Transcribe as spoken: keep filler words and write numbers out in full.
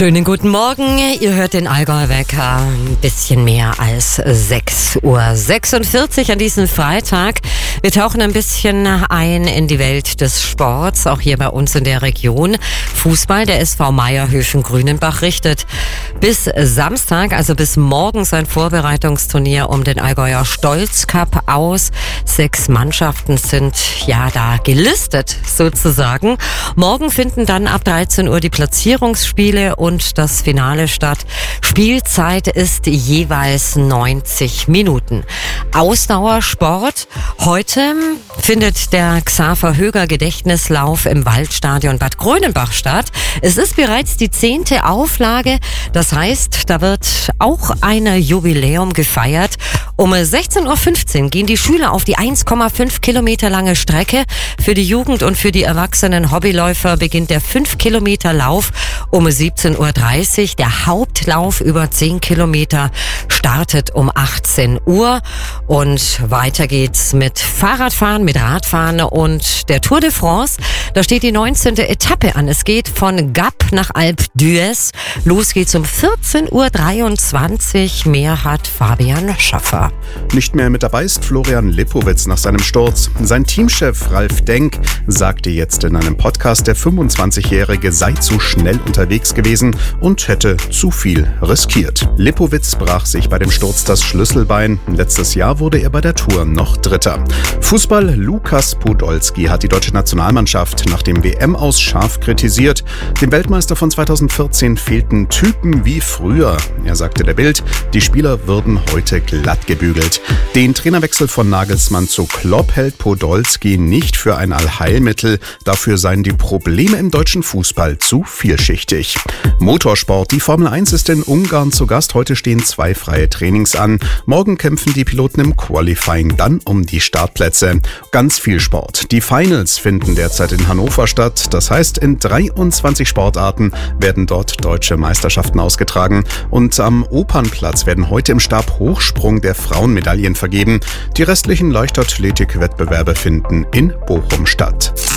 Schönen guten Morgen, ihr hört den Allgäuer Wecker, ein bisschen mehr als sechs Uhr sechsundvierzig an diesem Freitag. Wir tauchen ein bisschen ein in die Welt des Sports, auch hier bei uns in der Region. Fußball, der S V Maierhöfen-Grünenbach richtet bis Samstag, also bis morgen, sein Vorbereitungsturnier um den Allgäuer Stolz-Cup aus. Sechs Mannschaften sind ja da gelistet sozusagen. Morgen finden dann ab dreizehn Uhr die Platzierungsspiele und das Finale statt. Spielzeit ist jeweils neunzig Minuten. Ausdauersport. Heute findet der Xaver Höger Gedächtnislauf im Waldstadion Bad Grönenbach statt. Es ist bereits die zehnte Auflage. Das heißt, da wird auch ein Jubiläum gefeiert. Um sechzehn Uhr fünfzehn gehen die Schüler auf die eins Komma fünf Kilometer lange Strecke. Für die Jugend und für die erwachsenen Hobbyläufer beginnt der fünf Kilometer Lauf um siebzehn Uhr dreißig. Der Hauptlauf über zehn Kilometer startet um achtzehn Uhr. Und weiter geht's mit Fahrradfahren, mit Radfahren und der Tour de France. Da steht die neunzehnte Etappe an. Es geht von Gap nach Alpe d'Huez. Los geht's um vierzehn Uhr dreiundzwanzig. Mehr hat Fabian Schaffer. Nicht mehr mit dabei ist Florian Lipowitz nach seinem Sturz. Sein Teamchef Ralf Denk sagte jetzt in einem Podcast, der fünfundzwanzigjährige sei zu schnell unterwegs gewesen und hätte zu viel riskiert. Lipowitz brach sich bei dem Sturz das Schlüsselbein. Letztes Jahr wurde er bei der Tour noch Dritter. Fußball: Lukas Podolski hat die deutsche Nationalmannschaft nach dem W M-Aus scharf kritisiert. Dem Weltmeister von zweitausendvierzehn fehlten Typen wie früher. Er sagte der Bild, die Spieler würden heute glatt gebügelt. Den Trainerwechsel von Nagelsmann zu Klopp hält Podolski nicht für ein Allheilmittel. Dafür seien die Probleme im deutschen Fußball zu vielschichtig. Motorsport: Die Formel eins ist in Ungarn zu Gast. Heute stehen zwei freie Trainings an. Morgen kämpfen die Piloten im Qualifying dann um die Startplätze. Ganz viel Sport. Die Finals finden derzeit in Hannover statt. Das heißt, in dreiundzwanzig Sportarten werden dort deutsche Meisterschaften ausgetragen. Und am Opernplatz werden heute im Stabhochsprung der Frauen Medaillen vergeben. Die restlichen Leichtathletik-Wettbewerbe finden in Bochum statt.